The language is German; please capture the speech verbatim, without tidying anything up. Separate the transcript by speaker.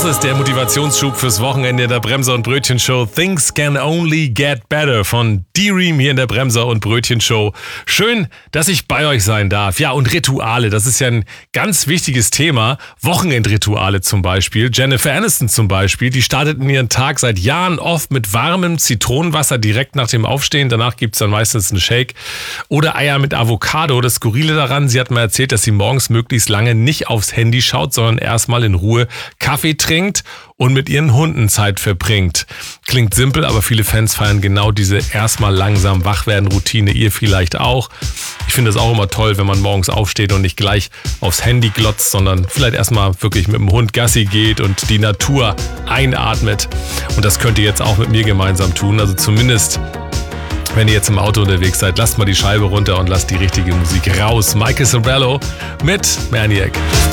Speaker 1: Das ist der Motivationsschub fürs Wochenende der Bremser und Brötchen Show. Things can only get better von D-Ream hier in der Bremser und Brötchen Show. Schön, dass ich bei euch sein darf. Ja, und Rituale, das ist ja ein ganz wichtiges Thema. Wochenendrituale zum Beispiel. Jennifer Aniston zum Beispiel, die startet in ihren Tag seit Jahren oft mit warmem Zitronenwasser direkt nach dem Aufstehen. Danach gibt's dann meistens einen Shake oder Eier mit Avocado. Das Skurrile daran, sie hat mir erzählt, dass sie morgens möglichst lange nicht aufs Handy schaut, sondern erstmal in Ruhe Kaffee trinkt und mit ihren Hunden Zeit verbringt. Klingt simpel, aber viele Fans feiern genau diese erstmal langsam Wachwerden-Routine. Ihr vielleicht auch. Ich finde es auch immer toll, wenn man morgens aufsteht und nicht gleich aufs Handy glotzt, sondern vielleicht erstmal wirklich mit dem Hund Gassi geht und die Natur einatmet. Und das könnt ihr jetzt auch mit mir gemeinsam tun. Also zumindest, wenn ihr jetzt im Auto unterwegs seid, lasst mal die Scheibe runter und lasst die richtige Musik raus. Michael Sombrello mit Maniac.